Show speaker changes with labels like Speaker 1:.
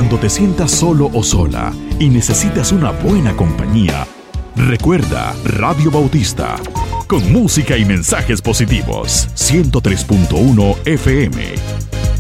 Speaker 1: Cuando te sientas solo o sola y necesitas una buena compañía, recuerda Radio Bautista, con música y mensajes positivos. 103.1 FM.